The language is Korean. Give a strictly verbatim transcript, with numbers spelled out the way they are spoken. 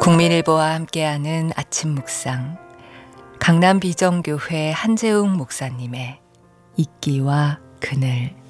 국민일보와 함께하는 아침 묵상, 강남 비정교회 한재웅 목사님의 이끼와 그늘.